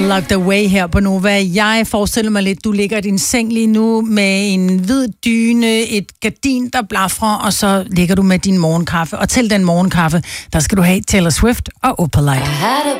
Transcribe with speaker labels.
Speaker 1: Locked Away her på Nova. Jeg forestiller mig lidt, du ligger i din seng lige nu med en hvid dyne, et gardin, der blafrer, og så ligger du med din morgenkaffe. Og til den morgenkaffe, der skal du have Taylor Swift og Opalite.